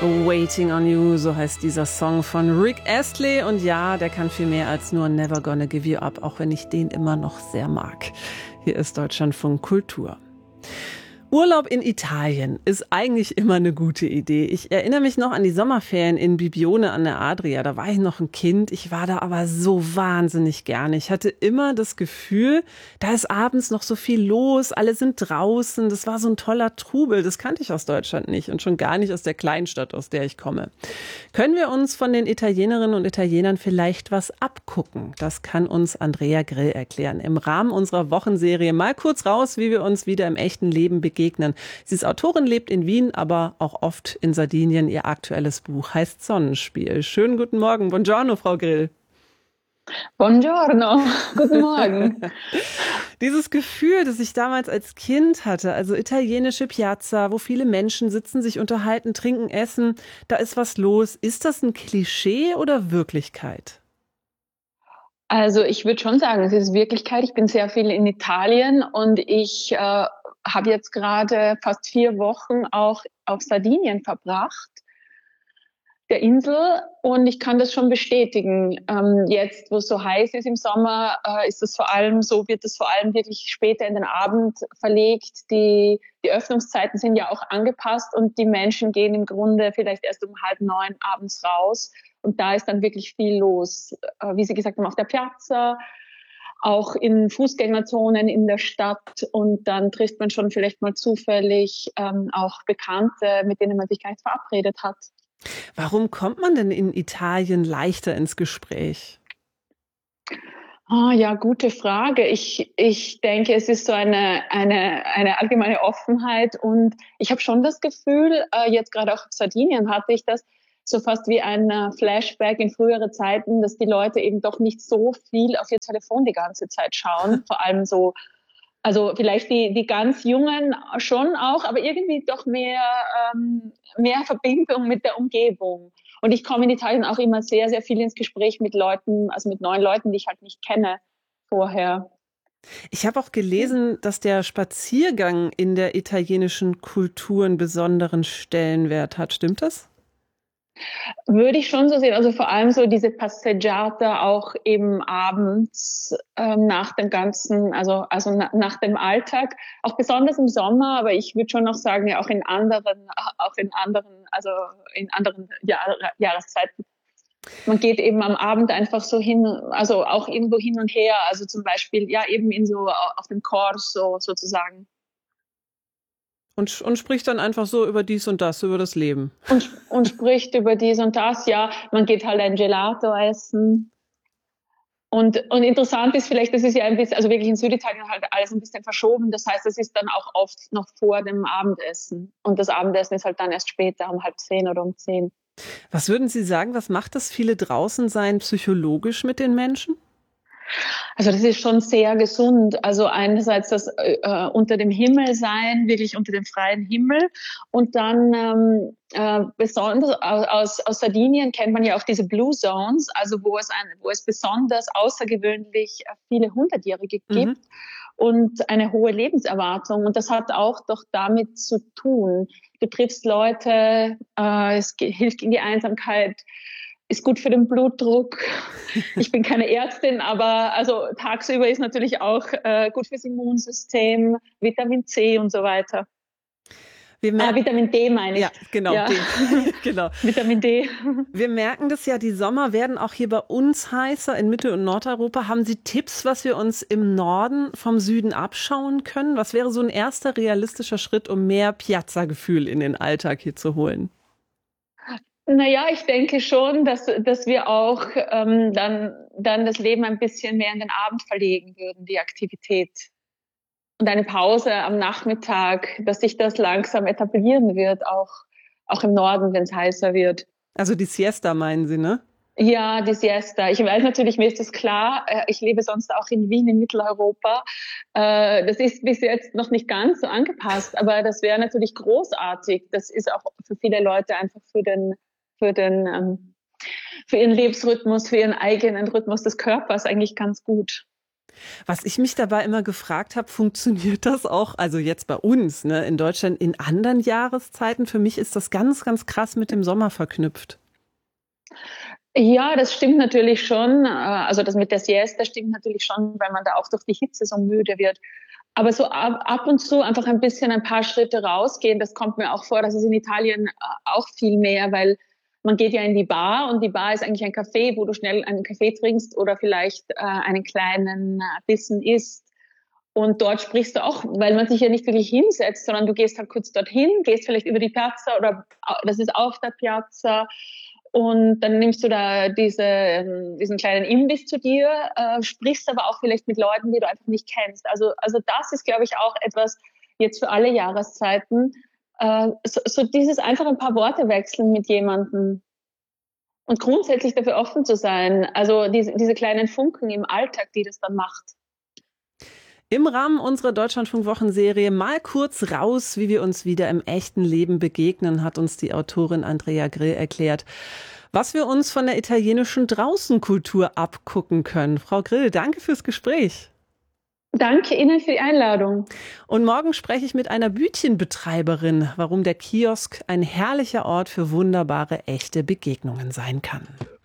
Waiting on You, so heißt dieser Song von Rick Astley. Und ja, der kann viel mehr als nur Never Gonna Give You Up, auch wenn ich den immer noch sehr mag. Hier ist Deutschlandfunk Kultur. Urlaub in Italien ist eigentlich immer eine gute Idee. Ich erinnere mich noch an die Sommerferien in Bibione an der Adria. Da war ich noch ein Kind. Ich war da aber so wahnsinnig gerne. Ich hatte immer das Gefühl, da ist abends noch so viel los. Alle sind draußen. Das war so ein toller Trubel. Das kannte ich aus Deutschland nicht und schon gar nicht aus der Kleinstadt, aus der ich komme. Können wir uns von den Italienerinnen und Italienern vielleicht was abgucken? Das kann uns Andrea Grill erklären. Im Rahmen unserer Wochenserie mal kurz raus, wie wir uns wieder im echten Leben begegnen. Sie ist Autorin, lebt in Wien, aber auch oft in Sardinien. Ihr aktuelles Buch heißt Sonnenspiel. Schönen guten Morgen. Buongiorno, Frau Grill. Buongiorno, guten Morgen. Dieses Gefühl, das ich damals als Kind hatte, also italienische Piazza, wo viele Menschen sitzen, sich unterhalten, trinken, essen, da ist was los. Ist das ein Klischee oder Wirklichkeit? Also ich würde schon sagen, es ist Wirklichkeit. Ich bin sehr viel in Italien und ich habe jetzt gerade fast 4 Wochen auch auf Sardinien verbracht, der Insel, und ich kann das schon bestätigen. Jetzt, wo es so heiß ist im Sommer, ist es wird es vor allem wirklich später in den Abend verlegt. Die Öffnungszeiten sind ja auch angepasst und die Menschen gehen im Grunde vielleicht erst um 8:30 abends raus. Und da ist dann wirklich viel los. Wie Sie gesagt haben, auf der Piazza, auch in Fußgängerzonen in der Stadt, und dann trifft man schon vielleicht mal zufällig auch Bekannte, mit denen man sich gar nicht verabredet hat. Warum kommt man denn in Italien leichter ins Gespräch? Ja, gute Frage. Ich denke, es ist so eine allgemeine Offenheit, und ich habe schon das Gefühl, jetzt gerade auch auf Sardinien hatte ich das, so fast wie ein Flashback in frühere Zeiten, dass die Leute eben doch nicht so viel auf ihr Telefon die ganze Zeit schauen. Vor allem so, also vielleicht die ganz Jungen schon auch, aber irgendwie doch mehr Verbindung mit der Umgebung. Und ich komme in Italien auch immer sehr, sehr viel ins Gespräch mit Leuten, also mit neuen Leuten, die ich halt nicht kenne vorher. Ich habe auch gelesen, dass der Spaziergang in der italienischen Kultur einen besonderen Stellenwert hat. Stimmt das? Würde ich schon so sehen, also vor allem so diese Passeggiata auch eben abends nach dem ganzen, nach dem Alltag, auch besonders im Sommer, aber ich würde schon noch sagen, ja auch in anderen, Jahreszeiten. Man geht eben am Abend einfach so hin, also auch irgendwo hin und her, also zum Beispiel ja eben in so auf dem Corso sozusagen. Und spricht dann einfach so über dies und das, über das Leben. Und spricht über dies und das, ja. Man geht halt ein Gelato essen. Und interessant ist vielleicht, das ist ja ein bisschen, also wirklich in Süditalien halt alles ein bisschen verschoben. Das heißt, es ist dann auch oft noch vor dem Abendessen. Und das Abendessen ist halt dann erst später, um 9:30 oder um 10. Was würden Sie sagen, was macht das viele draußen sein psychologisch mit den Menschen? Also das ist schon sehr gesund. Also einerseits das unter dem Himmel sein, wirklich unter dem freien Himmel, und dann besonders aus Sardinien kennt man ja auch diese Blue Zones, also wo es besonders außergewöhnlich viele Hundertjährige gibt und eine hohe Lebenserwartung. Und das hat auch doch damit zu tun. Du triffst Leute, es hilft gegen die Einsamkeit, ist gut für den Blutdruck. Ich bin keine Ärztin, aber also tagsüber ist natürlich auch gut fürs Immunsystem, Vitamin C und so weiter. Vitamin D meine ich. Ja, genau. Ja. D. Genau. Vitamin D. Wir merken das ja, die Sommer werden auch hier bei uns heißer in Mittel- und Nordeuropa. Haben Sie Tipps, was wir uns im Norden vom Süden abschauen können? Was wäre so ein erster realistischer Schritt, um mehr Piazza-Gefühl in den Alltag hier zu holen? Naja, ich denke schon, dass wir auch dann das Leben ein bisschen mehr in den Abend verlegen würden, die Aktivität. Und eine Pause am Nachmittag, dass sich das langsam etablieren wird, auch im Norden, wenn es heißer wird. Also die Siesta meinen Sie, ne? Ja, die Siesta. Ich weiß natürlich, mir ist das klar. Ich lebe sonst auch in Wien, in Mitteleuropa. Das ist bis jetzt noch nicht ganz so angepasst, aber das wäre natürlich großartig. Das ist auch für viele Leute einfach für ihren Lebensrhythmus, für ihren eigenen Rhythmus des Körpers eigentlich ganz gut. Was ich mich dabei immer gefragt habe, funktioniert das auch, also jetzt bei uns, ne, in Deutschland in anderen Jahreszeiten? Für mich ist das ganz, ganz krass mit dem Sommer verknüpft. Ja, das stimmt natürlich schon. Also das mit der Siesta stimmt natürlich schon, weil man da auch durch die Hitze so müde wird. Aber so ab und zu einfach ein paar Schritte rausgehen, das kommt mir auch vor, das ist in Italien auch viel mehr, weil man geht ja in die Bar und die Bar ist eigentlich ein Café, wo du schnell einen Kaffee trinkst oder vielleicht einen kleinen Bissen isst. Und dort sprichst du auch, weil man sich ja nicht wirklich hinsetzt, sondern du gehst halt kurz dorthin, gehst vielleicht über die Piazza oder das ist auf der Piazza und dann nimmst du da diesen kleinen Imbiss zu dir, sprichst aber auch vielleicht mit Leuten, die du einfach nicht kennst. Also das ist, glaube ich, auch etwas jetzt für alle Jahreszeiten. So dieses einfach ein paar Worte wechseln mit jemandem und grundsätzlich dafür offen zu sein. Also diese kleinen Funken im Alltag, die das dann macht. Im Rahmen unserer Deutschlandfunk-Wochenserie mal kurz raus, wie wir uns wieder im echten Leben begegnen, hat uns die Autorin Andrea Grill erklärt, was wir uns von der italienischen Draußenkultur abgucken können. Frau Grill, danke fürs Gespräch. Danke Ihnen für die Einladung. Und morgen spreche ich mit einer Bütchenbetreiberin, warum der Kiosk ein herrlicher Ort für wunderbare, echte Begegnungen sein kann.